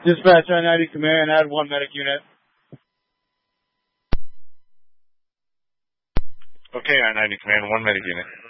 Dispatch I-90 command, add 1 medic unit. Okay, I-90 command, 1 medic unit.